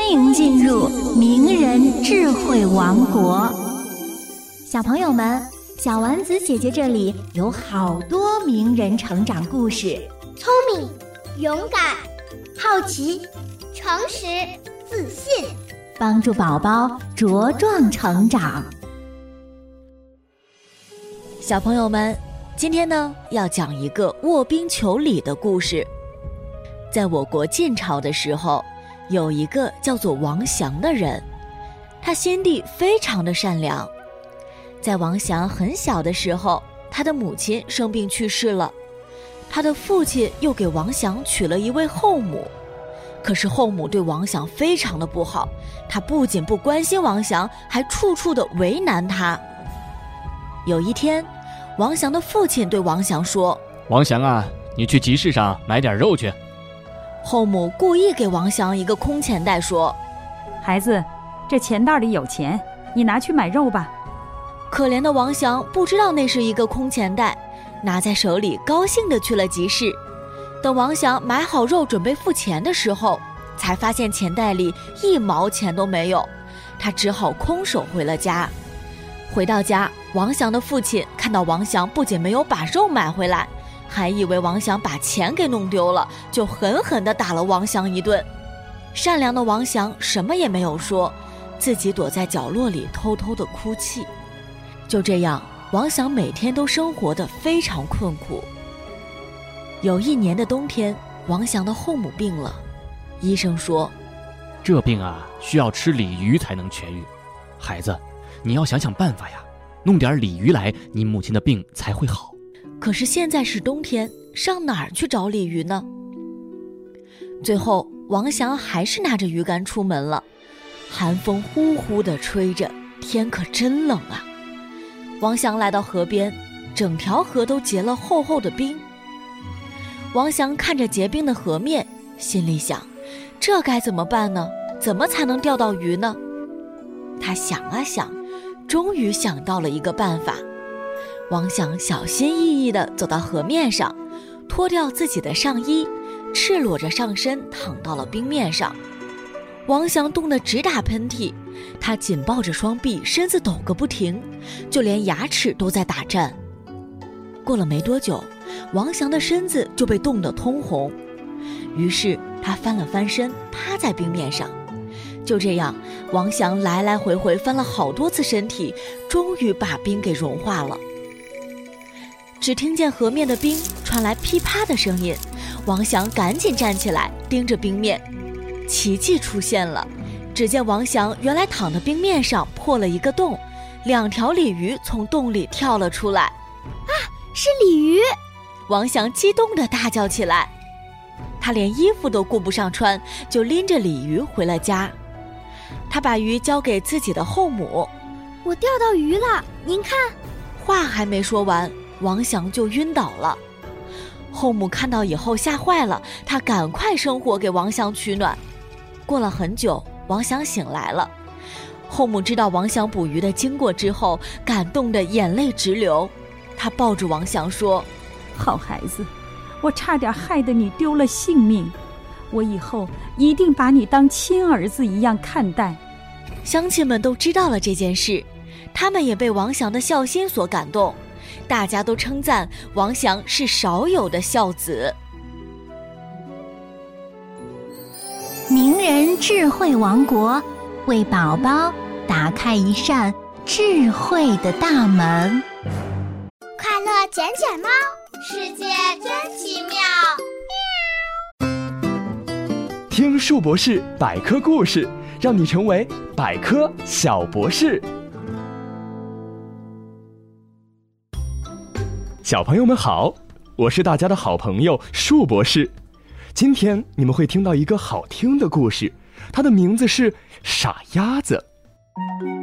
欢迎进入名人智慧王国。小朋友们，小丸子姐姐这里有好多名人成长故事， 聪明、勇敢、好奇、诚实、自信， 帮助宝宝茁壮成长。 小朋友们，今天呢要讲一个卧冰求鲤的故事。在我国晋朝的时候，有一个叫做王祥的人，他心地非常的善良。在王祥很小的时候，他的母亲生病去世了，他的父亲又给王祥娶了一位后母。可是后母对王祥非常的不好，她不仅不关心王祥，还处处的为难他。有一天，王祥的父亲对王祥说： 王祥啊，你去集市上买点肉去。 后母故意给王祥一个空钱袋，说： 孩子，这钱袋里有钱，你拿去买肉吧。 可怜的王祥不知道那是一个空钱袋，拿在手里高兴地去了集市。等王祥买好肉准备付钱的时候，才发现钱袋里1毛钱都没有，他只好空手回了家。回到家，王祥的父亲看到王祥不仅没有把肉买回来，还以为王祥把钱给弄丢了，就狠狠地打了王祥一顿。善良的王祥什么也没有说，自己躲在角落里偷偷地哭泣。就这样，王祥每天都生活得非常困苦。有一年的冬天，王祥的后母病了，医生说： 这病啊，需要吃鲤鱼才能痊愈。孩子，你要想想办法呀，弄点鲤鱼来，你母亲的病才会好。 可是现在是冬天，上哪儿去找鲤鱼呢？最后，王祥还是拿着鱼竿出门了。寒风呼呼地吹着，天可真冷啊！王祥来到河边，整条河都结了厚厚的冰。王祥看着结冰的河面，心里想：这该怎么办呢？怎么才能钓到鱼呢？他想啊想，终于想到了一个办法。王祥小心翼翼地走到河面上，脱掉自己的上衣，赤裸着上身躺到了冰面上。王祥冻得直打喷嚏，他紧抱着双臂，身子抖个不停，就连牙齿都在打颤。过了没多久，王祥的身子就被冻得通红，于是他翻了翻身，趴在冰面上。就这样，王祥来来回回翻了好多次身体，终于把冰给融化了。只听见河面的冰传来噼啪的声音，王祥赶紧站起来，盯着冰面。奇迹出现了，只见王祥原来躺的冰面上破了一个洞，2条鲤鱼从洞里跳了出来。 啊，是鲤鱼！ 王祥激动地大叫起来。他连衣服都顾不上穿，就拎着鲤鱼回了家。他把鱼交给自己的后母。 我钓到鱼了，您看。 话还没说完，王祥就晕倒了。后母看到以后吓坏了，她赶快生火给王祥取暖。过了很久，王祥醒来了。后母知道王祥捕鱼的经过之后，感动得眼泪直流。她抱住王祥说： 好孩子，我差点害得你丢了性命，我以后一定把你当亲儿子一样看待。 乡亲们都知道了这件事，他们也被王祥的孝心所感动，大家都称赞王祥是少有的孝子。 名人智慧王国，为宝宝打开一扇智慧的大门。 快乐捡捡猫，世界真奇妙。 听树博士百科故事，让你成为百科小博士。小朋友们好，我是大家的好朋友树博士。今天你们会听到一个好听的故事，它的名字是傻鸭子。